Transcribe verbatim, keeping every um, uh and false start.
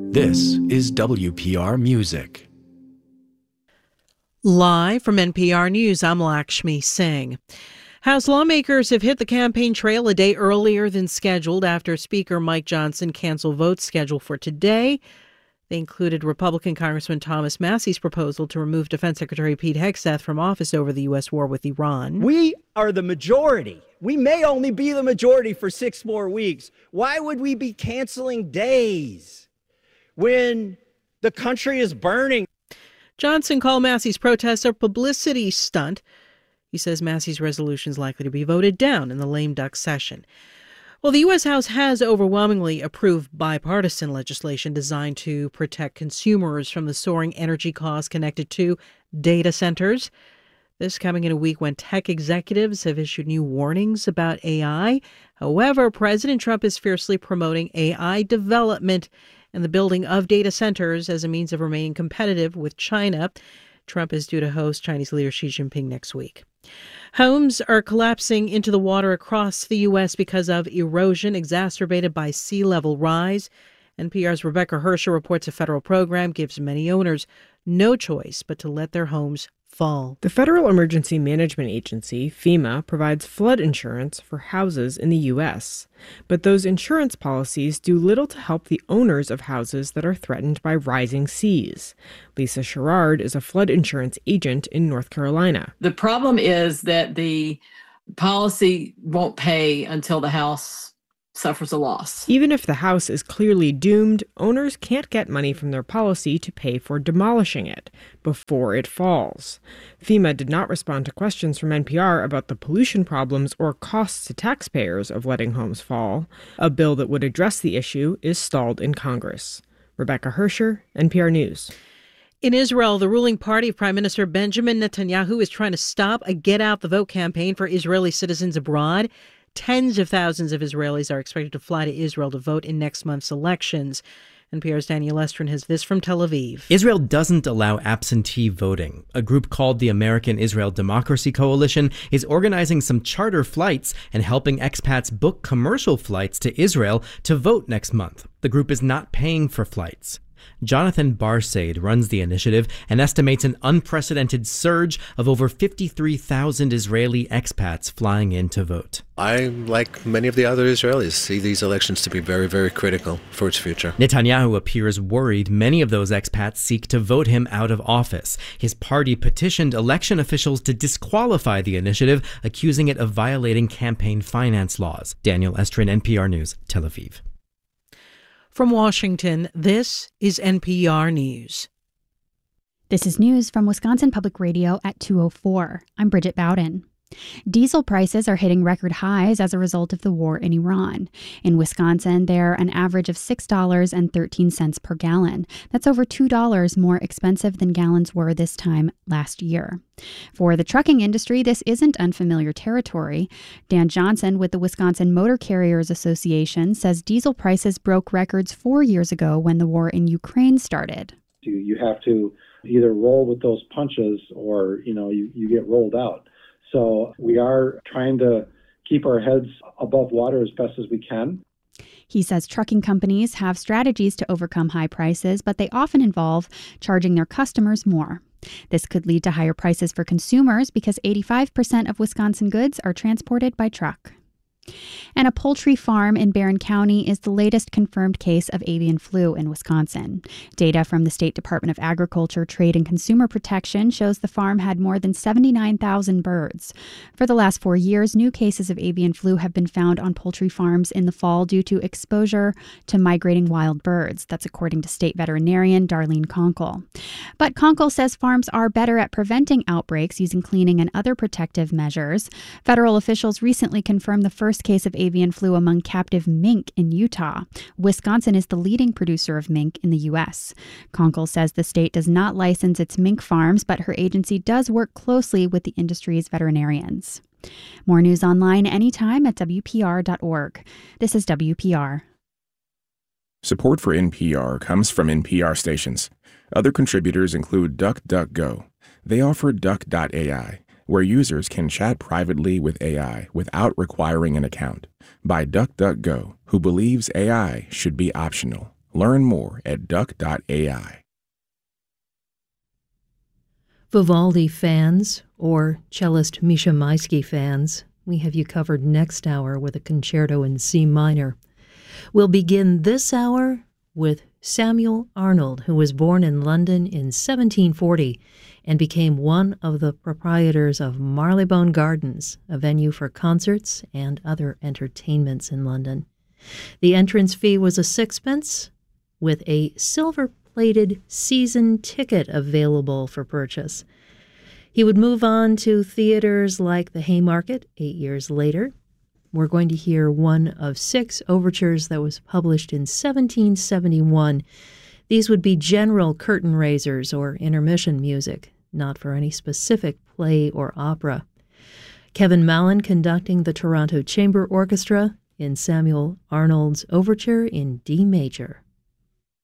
This is W P R Music. Live from N P R News, I'm Lakshmi Singh. House lawmakers have hit the campaign trail a day earlier than scheduled after Speaker Mike Johnson canceled votes scheduled for today. They included Republican Congressman Thomas Massie's proposal to remove Defense Secretary Pete Hegseth from office over the U S war with Iran. We are the majority. We may only be the majority for six more weeks. Why would we be canceling days when the country is burning? Johnson called Massie's protest a publicity stunt. He says Massie's resolution is likely to be voted down in the lame duck session. Well, the U S. House has overwhelmingly approved bipartisan legislation designed to protect consumers from the soaring energy costs connected to data centers. This coming in a week when tech executives have issued new warnings about A I. However, President Trump is fiercely promoting A I development and the building of data centers as a means of remaining competitive with China. Trump is due to host Chinese leader Xi Jinping next week. Homes are collapsing into the water across the U S because of erosion exacerbated by sea level rise. N P R's Rebecca Hersher reports a federal program gives many owners no choice but to let their homes fall. The Federal Emergency Management Agency, FEMA, provides flood insurance for houses in the U S. But those insurance policies do little to help the owners of houses that are threatened by rising seas. Lisa Sherrard is a flood insurance agent in North Carolina. The problem is that the policy won't pay until the house suffers a loss. Even if the house is clearly doomed, owners can't get money from their policy to pay for demolishing it before it falls. FEMA did not respond to questions from N P R about the pollution problems or costs to taxpayers of letting homes fall. A bill that would address the issue is stalled in Congress. Rebecca Hersher, N P R News. In Israel, the ruling party of Prime Minister Benjamin Netanyahu is trying to stop a get-out-the-vote campaign for Israeli citizens abroad. Tens of thousands of Israelis are expected to fly to Israel to vote in next month's elections. N P R's Daniel Estrin has this from Tel Aviv. Israel doesn't allow absentee voting. A group called the American Israel Democracy Coalition is organizing some charter flights and helping expats book commercial flights to Israel to vote next month. The group is not paying for flights. Jonathan Barsaid runs the initiative and estimates an unprecedented surge of over fifty-three thousand Israeli expats flying in to vote. I, like many of the other Israelis, see these elections to be very, very critical for its future. Netanyahu appears worried many of those expats seek to vote him out of office. His party petitioned election officials to disqualify the initiative, accusing it of violating campaign finance laws. Daniel Estrin, N P R News, Tel Aviv. From Washington, this is N P R News. This is news from Wisconsin Public Radio at two oh four. I'm Bridget Bowden. Diesel prices are hitting record highs as a result of the war in Iran. In Wisconsin, they're an average of six dollars and thirteen cents per gallon. That's over two dollars more expensive than gallons were this time last year. For the trucking industry, this isn't unfamiliar territory. Dan Johnson with the Wisconsin Motor Carriers Association says diesel prices broke records four years ago when the war in Ukraine started. You, you have to either roll with those punches or, you know, you, you get rolled out. So we are trying to keep our heads above water as best as we can. He says trucking companies have strategies to overcome high prices, but they often involve charging their customers more. This could lead to higher prices for consumers because eighty-five percent of Wisconsin goods are transported by truck. And a poultry farm in Barron County is the latest confirmed case of avian flu in Wisconsin. Data from the State Department of Agriculture, Trade, and Consumer Protection shows the farm had more than seventy-nine thousand birds. For the last four years, new cases of avian flu have been found on poultry farms in the fall due to exposure to migrating wild birds. That's according to state veterinarian Darlene Conkle. But Conkle says farms are better at preventing outbreaks using cleaning and other protective measures. Federal officials recently confirmed the first case of avian flu among captive mink in Utah. Wisconsin is the leading producer of mink in the U S. Conkle says the state does not license its mink farms, but her agency does work closely with the industry's veterinarians. More news online anytime at W P R dot org. This is W P R. Support for N P R comes from N P R stations. Other contributors include DuckDuckGo. They offer Duck dot A I, where users can chat privately with A I without requiring an account, by DuckDuckGo, who believes A I should be optional. Learn more at duck dot A I. Vivaldi fans, or cellist Misha Maisky fans, we have you covered next hour with a concerto in C minor. We'll begin this hour with Samuel Arnold, who was born in London in seventeen forty and became one of the proprietors of Marylebone Gardens, a venue for concerts and other entertainments in London. The entrance fee was a sixpence, with a silver-plated season ticket available for purchase. He would move on to theaters like the Haymarket eight years later. We're going to hear one of six overtures that was published in seventeen seventy-one. These would be general curtain raisers or intermission music, not for any specific play or opera. Kevin Mallon conducting the Toronto Chamber Orchestra in Samuel Arnold's overture in D major.